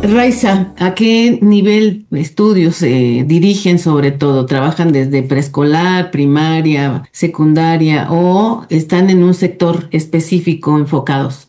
Raiza, ¿a qué nivel de estudios se dirigen sobre todo? ¿Trabajan desde preescolar, primaria, secundaria o están en un sector específico enfocados?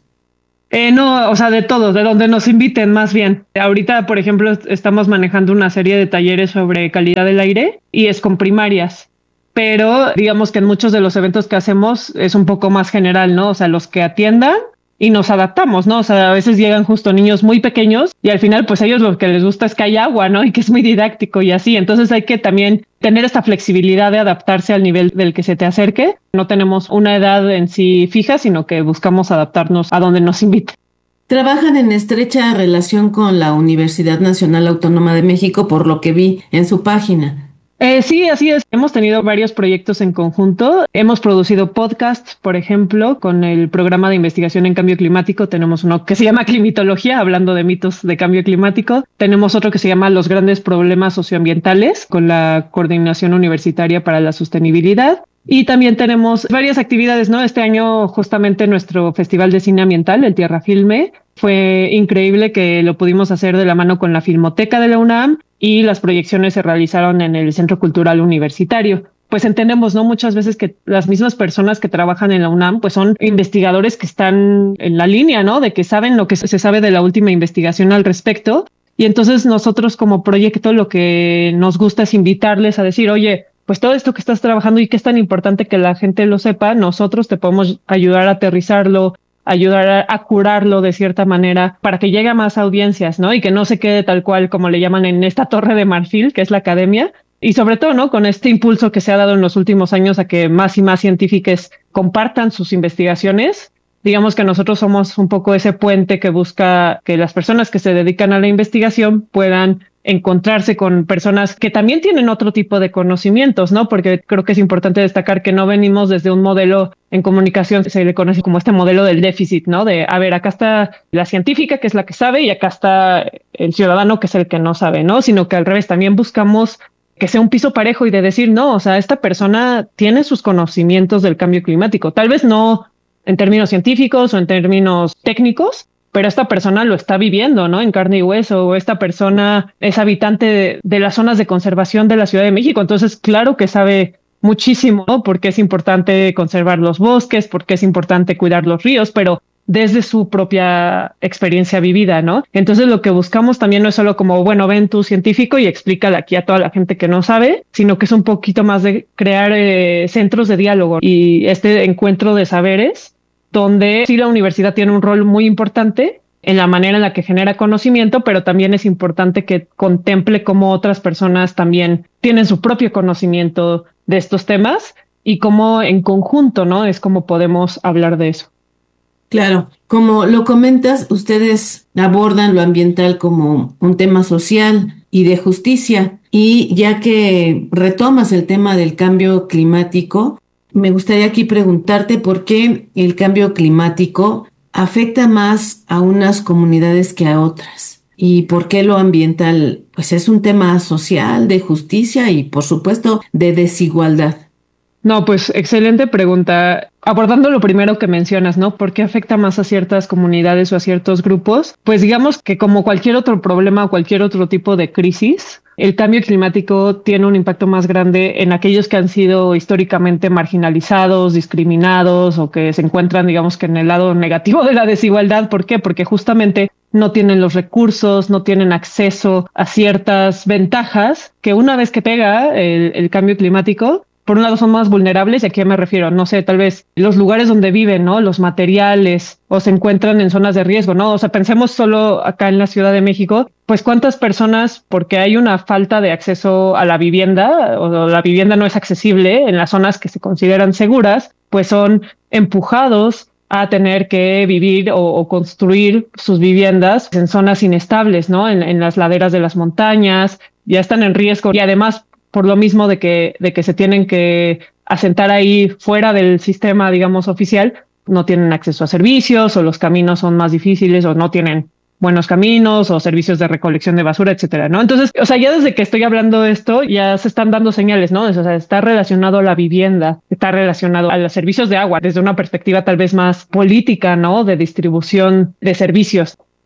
No, o sea, de todo, de donde nos inviten más bien. Ahorita, por ejemplo, estamos manejando una serie de talleres sobre calidad del aire y es con primarias, pero digamos que en muchos de los eventos que hacemos es un poco más general, ¿no? O sea, los que atiendan y nos adaptamos, ¿no? O sea, a veces llegan justo niños muy pequeños y al final, pues a ellos lo que les gusta es que hay agua, ¿no? Y que es muy didáctico y así. Entonces hay que también tener esta flexibilidad de adaptarse al nivel del que se te acerque. No tenemos una edad en sí fija, sino que buscamos adaptarnos a donde nos inviten. Trabajan en estrecha relación con la Universidad Nacional Autónoma de México, por lo que vi en su página. Sí, así es. Hemos tenido varios proyectos en conjunto. Hemos producido podcasts, por ejemplo, con el programa de investigación en cambio climático. Tenemos uno que se llama Climatología, hablando de mitos de cambio climático. Tenemos otro que se llama Los grandes problemas socioambientales, con la Coordinación Universitaria para la Sostenibilidad. Y también tenemos varias actividades, ¿no? Este año justamente nuestro Festival de Cine Ambiental, el Tierra Filme, fue increíble que lo pudimos hacer de la mano con la Filmoteca de la UNAM y las proyecciones se realizaron en el Centro Cultural Universitario. Pues entendemos, ¿no? Muchas veces que las mismas personas que trabajan en la UNAM, pues son investigadores que están en la línea, ¿no? De que saben lo que se sabe de la última investigación al respecto. Y entonces nosotros como proyecto lo que nos gusta es invitarles a decir, oye, pues todo esto que estás trabajando y que es tan importante que la gente lo sepa, nosotros te podemos ayudar a aterrizarlo, ayudar a curarlo de cierta manera para que llegue a más audiencias, ¿no? Y que no se quede tal cual como le llaman en esta torre de marfil, que es la academia. Y sobre todo, ¿no? Con este impulso que se ha dado en los últimos años a que más y más científicos compartan sus investigaciones, digamos que nosotros somos un poco ese puente que busca que las personas que se dedican a la investigación puedan encontrarse con personas que también tienen otro tipo de conocimientos, ¿no? Porque creo que es importante destacar que no venimos desde un modelo en comunicación, se le conoce como este modelo del déficit, ¿no? De, a ver, acá está la científica, que es la que sabe, y acá está el ciudadano, que es el que no sabe, ¿no? Sino que al revés, también buscamos que sea un piso parejo y de decir, no, o sea, esta persona tiene sus conocimientos del cambio climático, tal vez no en términos científicos o en términos técnicos, pero esta persona lo está viviendo, ¿no? En carne y hueso, o esta persona es habitante de las zonas de conservación de la Ciudad de México, entonces claro que sabe muchísimo, ¿no? Porque es importante conservar los bosques, porque es importante cuidar los ríos, pero desde su propia experiencia vivida, ¿no? Entonces lo que buscamos también no es solo como, bueno, ven tu científico y explícale aquí a toda la gente que no sabe, sino que es un poquito más de crear centros de diálogo y este encuentro de saberes donde sí la universidad tiene un rol muy importante en la manera en la que genera conocimiento, pero también es importante que contemple cómo otras personas también tienen su propio conocimiento de estos temas y cómo en conjunto, ¿no? Es como podemos hablar de eso. Claro, como lo comentas, ustedes abordan lo ambiental como un tema social y de justicia. Y ya que retomas el tema del cambio climático, me gustaría aquí preguntarte por qué el cambio climático afecta más a unas comunidades que a otras. Y por qué lo ambiental, pues es un tema social, de justicia y por supuesto de desigualdad. No, pues excelente pregunta. Abordando lo primero que mencionas, ¿no? ¿Por qué afecta más a ciertas comunidades o a ciertos grupos? Pues digamos que como cualquier otro problema o cualquier otro tipo de crisis, el cambio climático tiene un impacto más grande en aquellos que han sido históricamente marginalizados, discriminados o que se encuentran, digamos que en el lado negativo de la desigualdad. ¿Por qué? Porque justamente no tienen los recursos, no tienen acceso a ciertas ventajas que una vez que pega el cambio climático, por un lado son más vulnerables, y a qué me refiero, no sé, tal vez los lugares donde viven, ¿no? Los materiales o se encuentran en zonas de riesgo, ¿no? O sea, pensemos solo acá en la Ciudad de México, pues cuántas personas, porque hay una falta de acceso a la vivienda o la vivienda no es accesible en las zonas que se consideran seguras, pues son empujados a tener que vivir o construir sus viviendas en zonas inestables, ¿no? En las laderas de las montañas, ya están en riesgo y además por lo mismo de que se tienen que asentar ahí fuera del sistema, digamos, oficial, no tienen acceso a servicios o los caminos son más difíciles o no tienen buenos caminos o servicios de recolección de basura, etcétera, ¿no? Entonces, o sea, ya desde que estoy hablando de esto, ya se están dando señales, ¿no? O sea, está relacionado a la vivienda, está relacionado a los servicios de agua desde una perspectiva tal vez más política, ¿no? De distribución de servicios.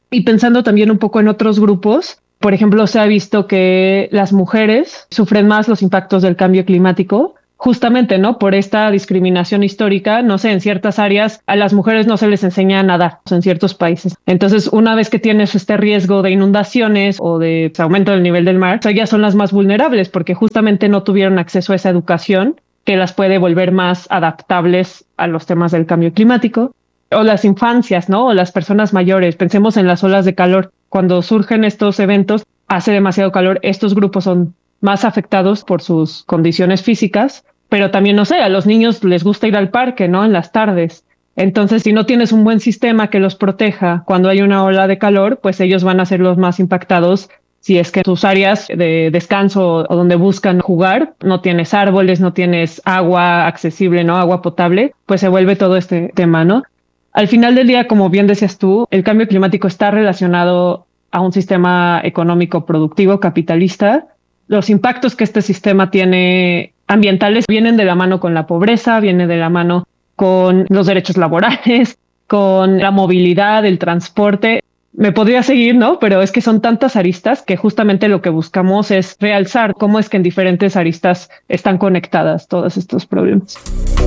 Y pensando también un poco en otros grupos, por ejemplo, se ha visto que las mujeres sufren más los impactos del cambio climático, justamente, ¿no? Por esta discriminación histórica, no sé, en ciertas áreas a las mujeres no se les enseña a nadar en ciertos países. Entonces, una vez que tienes este riesgo de inundaciones o de aumento del nivel del mar, ellas son las más vulnerables porque justamente no tuvieron acceso a esa educación que las puede volver más adaptables a los temas del cambio climático. O las infancias, ¿no? O las personas mayores. Pensemos en las olas de calor. Cuando surgen estos eventos, hace demasiado calor, estos grupos son más afectados por sus condiciones físicas, pero también, no sé, a los niños les gusta ir al parque, ¿no? En las tardes. Entonces, si no tienes un buen sistema que los proteja cuando hay una ola de calor, pues ellos van a ser los más impactados. Si es que tus áreas de descanso o donde buscan jugar, no tienes árboles, no tienes agua accesible, ¿no? Agua potable, pues se vuelve todo este tema, ¿no? Al final del día, como bien decías tú, el cambio climático está relacionado a un sistema económico productivo capitalista. Los impactos que este sistema tiene ambientales vienen de la mano con la pobreza, vienen de la mano con los derechos laborales, con la movilidad, el transporte. Me podría seguir, ¿no? Pero es que son tantas aristas que justamente lo que buscamos es realzar cómo es que en diferentes aristas están conectadas todos estos problemas.